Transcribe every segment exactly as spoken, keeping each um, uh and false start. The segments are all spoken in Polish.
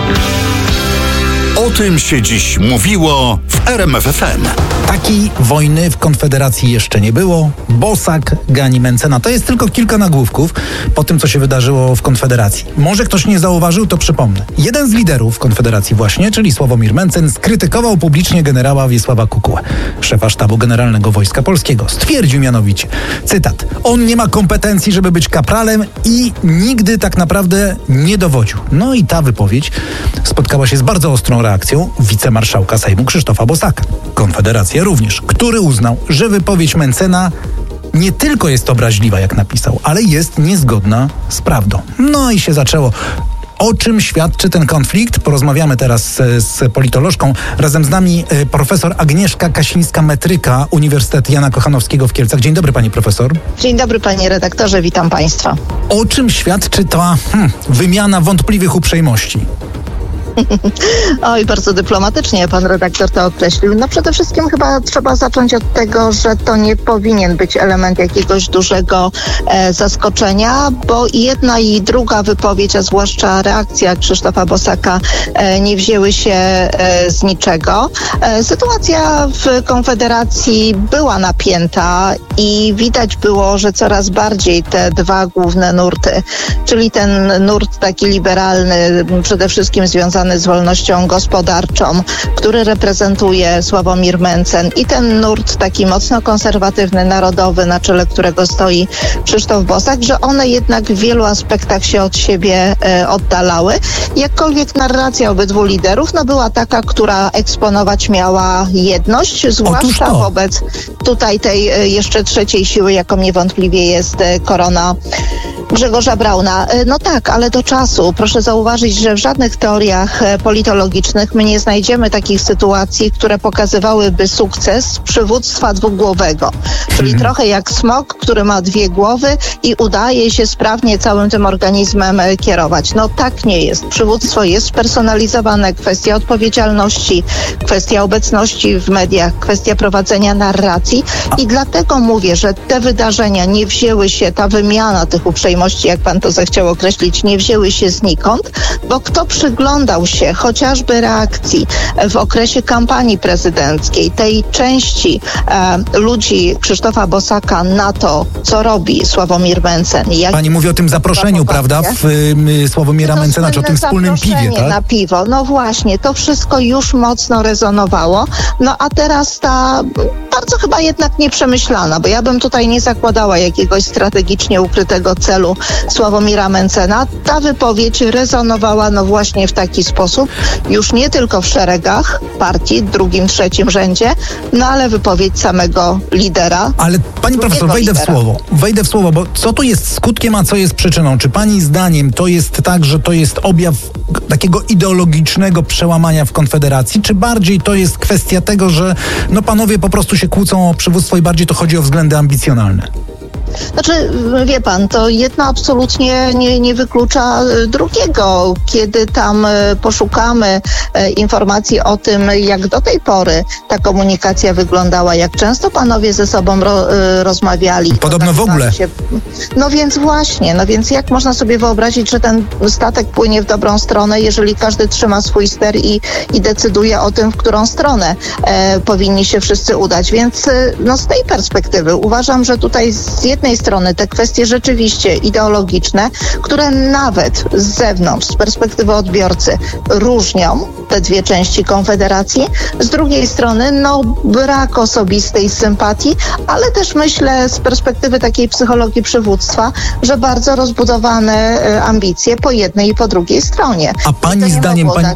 O tym się dziś mówiło w R M F F M. Takiej wojny w Konfederacji jeszcze nie było. Bosak gani Mentzena. To jest tylko kilka nagłówków po tym, co się wydarzyło w Konfederacji. Może ktoś nie zauważył, to przypomnę. Jeden z liderów Konfederacji właśnie, czyli Sławomir Mentzen, skrytykował publicznie generała Wiesława Kukułę, szefa Sztabu Generalnego Wojska Polskiego. Stwierdził mianowicie, cytat, on nie ma kompetencji, żeby być kapralem i nigdy tak naprawdę nie dowodził. No i ta wypowiedź spotkała się z bardzo ostrą reakcją wicemarszałka Sejmu Krzysztofa Bosaka. Konfederacja również, który uznał, że wypowiedź Mentzena nie tylko jest obraźliwa, jak napisał, ale jest niezgodna z prawdą. No i się zaczęło. O czym świadczy ten konflikt? Porozmawiamy teraz z, z politolożką. Razem z nami y, profesor Agnieszka Kasińska-Metryka, Uniwersytet Jana Kochanowskiego w Kielcach. Dzień dobry, pani profesor. Dzień dobry, panie redaktorze, witam państwa. O czym świadczy ta hmm, wymiana wątpliwych uprzejmości? Oj, bardzo dyplomatycznie pan redaktor to określił. No przede wszystkim chyba trzeba zacząć od tego, że to nie powinien być element jakiegoś dużego e, zaskoczenia, bo i jedna i druga wypowiedź, a zwłaszcza reakcja Krzysztofa Bosaka e, nie wzięły się e, z niczego. E, sytuacja w Konfederacji była napięta i widać było, że coraz bardziej te dwa główne nurty, czyli ten nurt taki liberalny, przede wszystkim związany z wolnością gospodarczą, który reprezentuje Sławomir Mentzen, i ten nurt taki mocno konserwatywny, narodowy, na czele którego stoi Krzysztof Bosak, że one jednak w wielu aspektach się od siebie e, oddalały. Jakkolwiek narracja obydwu liderów no, była taka, która eksponować miała jedność, zwłaszcza wobec tutaj tej e, jeszcze trzeciej siły, jaką niewątpliwie jest e, korona Grzegorza Brauna. No tak, ale do czasu. Proszę zauważyć, że w żadnych teoriach politologicznych my nie znajdziemy takich sytuacji, które pokazywałyby sukces przywództwa dwugłowego. Czyli hmm. trochę jak smok, który ma dwie głowy i udaje się sprawnie całym tym organizmem kierować. No tak nie jest. Przywództwo jest spersonalizowane, kwestia odpowiedzialności, kwestia obecności w mediach, kwestia prowadzenia narracji i dlatego mówię, że te wydarzenia nie wzięły się, ta wymiana tych uprzejmości, jak pan to zechciał określić, nie wzięły się znikąd, bo kto przyglądał się chociażby reakcji w okresie kampanii prezydenckiej, tej części e, ludzi Krzysztofa Bosaka na to, co robi Sławomir Mentzen. Jak pani mówi o tym zaproszeniu, prawda, w y, Sławomira no, Mentzena, czy o tym wspólnym piwie, tak? Na piwo, no właśnie, to wszystko już mocno rezonowało. No a teraz ta bardzo chyba jednak nieprzemyślana, bo ja bym tutaj nie zakładała jakiegoś strategicznie ukrytego celu Sławomira Mentzena. Ta wypowiedź rezonowała no właśnie w taki sposób, już nie tylko w szeregach partii, drugim, trzecim rzędzie, no ale wypowiedź samego lidera. Ale pani profesor, wejdę lidera. w słowo, wejdę w słowo, bo co tu jest skutkiem, a co jest przyczyną? Czy pani zdaniem to jest tak, że to jest objaw takiego ideologicznego przełamania w Konfederacji, czy bardziej to jest kwestia tego, że no panowie po prostu się kłócą o przywództwo i bardziej to chodzi o względy ambicjonalne? Znaczy, wie pan, to jedno absolutnie nie, nie wyklucza drugiego. Kiedy tam poszukamy informacji o tym, jak do tej pory ta komunikacja wyglądała, jak często panowie ze sobą ro, rozmawiali. Podobno w ogóle. Się, no więc właśnie, no więc jak można sobie wyobrazić, że ten statek płynie w dobrą stronę, jeżeli każdy trzyma swój ster i, i decyduje o tym, w którą stronę e, powinni się wszyscy udać. Więc no z tej perspektywy uważam, że tutaj z jednej strony te kwestie rzeczywiście ideologiczne, które nawet z zewnątrz, z perspektywy odbiorcy różnią te dwie części Konfederacji. Z drugiej strony, no brak osobistej sympatii, ale też myślę z perspektywy takiej psychologii przywództwa, że bardzo rozbudowane ambicje po jednej i po drugiej stronie. A pani zdaniem, pani,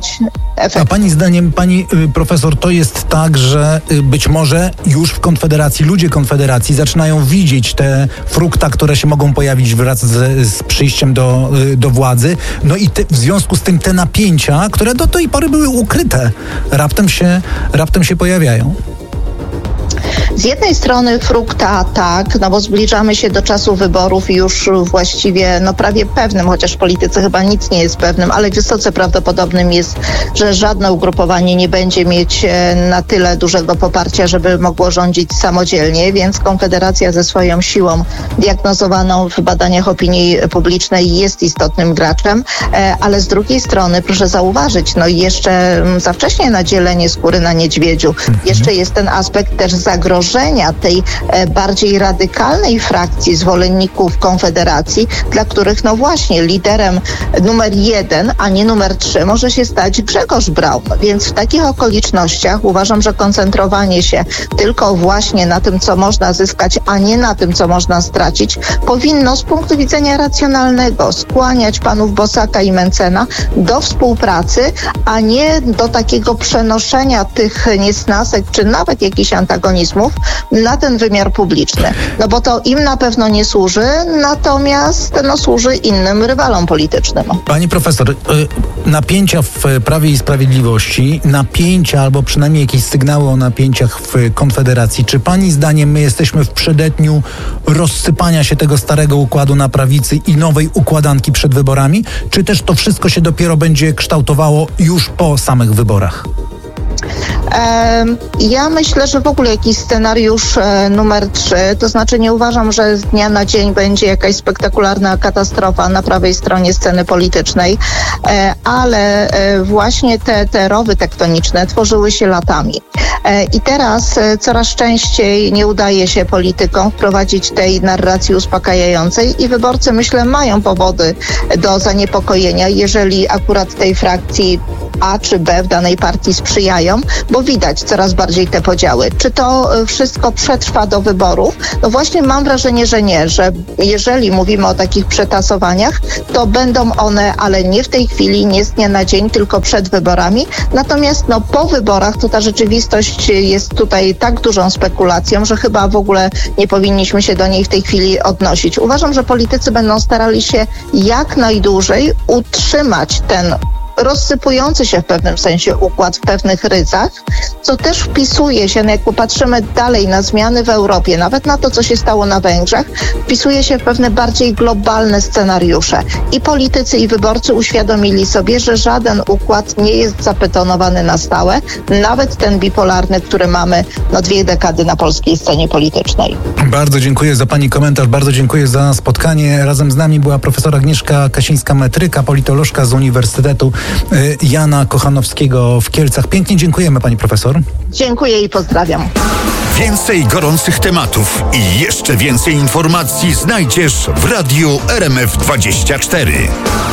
a pani zdaniem, pani profesor, to jest tak, że być może już w Konfederacji, ludzie Konfederacji zaczynają widzieć te frukta, które się mogą pojawić wraz z, z przyjściem do, do władzy. No i te, w związku z tym te napięcia, które do tej pory były ukryte, raptem się, raptem się pojawiają. Z jednej strony frukta tak, no bo zbliżamy się do czasu wyborów i już właściwie no prawie pewnym, chociaż w polityce chyba nic nie jest pewnym, ale wysoce prawdopodobnym jest, że żadne ugrupowanie nie będzie mieć na tyle dużego poparcia, żeby mogło rządzić samodzielnie, więc Konfederacja ze swoją siłą diagnozowaną w badaniach opinii publicznej jest istotnym graczem, ale z drugiej strony proszę zauważyć, no jeszcze za wcześnie na dzielenie skóry na niedźwiedziu. Jeszcze jest ten aspekt też zagrożenia tej bardziej radykalnej frakcji zwolenników Konfederacji, dla których no właśnie liderem numer jeden, a nie numer trzy może się stać Grzegorz Braun. Więc w takich okolicznościach uważam, że koncentrowanie się tylko właśnie na tym, co można zyskać, a nie na tym, co można stracić, powinno z punktu widzenia racjonalnego skłaniać panów Bosaka i Mentzena do współpracy, a nie do takiego przenoszenia tych niesnasek, czy nawet jakichś antagonizmów na ten wymiar publiczny. No bo to im na pewno nie służy, natomiast no, służy innym rywalom politycznym. Pani profesor, napięcia w Prawie i Sprawiedliwości, napięcia albo przynajmniej jakieś sygnały o napięciach w Konfederacji. Czy pani zdaniem my jesteśmy w przededniu rozsypania się tego starego układu na prawicy i nowej układanki przed wyborami? Czy też to wszystko się dopiero będzie kształtowało już po samych wyborach? Ja myślę, że w ogóle jakiś scenariusz numer trzy, to znaczy nie uważam, że z dnia na dzień będzie jakaś spektakularna katastrofa na prawej stronie sceny politycznej, ale właśnie te, te rowy tektoniczne tworzyły się latami. I teraz coraz częściej nie udaje się politykom wprowadzić tej narracji uspokajającej i wyborcy, myślę, mają powody do zaniepokojenia, jeżeli akurat tej frakcji A czy B w danej partii sprzyjają, bo widać coraz bardziej te podziały. Czy to wszystko przetrwa do wyborów? No właśnie mam wrażenie, że nie, że jeżeli mówimy o takich przetasowaniach, to będą one, ale nie w tej chwili, nie z dnia na dzień, tylko przed wyborami. Natomiast no, po wyborach to ta rzeczywistość jest tutaj tak dużą spekulacją, że chyba w ogóle nie powinniśmy się do niej w tej chwili odnosić. Uważam, że politycy będą starali się jak najdłużej utrzymać ten rozsypujący się w pewnym sensie układ w pewnych ryzach, co też wpisuje się, no jak popatrzymy dalej na zmiany w Europie, nawet na to, co się stało na Węgrzech, wpisuje się w pewne bardziej globalne scenariusze. I politycy, i wyborcy uświadomili sobie, że żaden układ nie jest zabetonowany na stałe, nawet ten bipolarny, który mamy no dwie dekady na polskiej scenie politycznej. Bardzo dziękuję za pani komentarz, bardzo dziękuję za spotkanie. Razem z nami była profesor Agnieszka Kasińska-Metryka, politolożka z Uniwersytetu Jana Kochanowskiego w Kielcach. Pięknie dziękujemy pani profesor. Dziękuję i pozdrawiam. Więcej gorących tematów i jeszcze więcej informacji znajdziesz w Radiu R M F dwadzieścia cztery.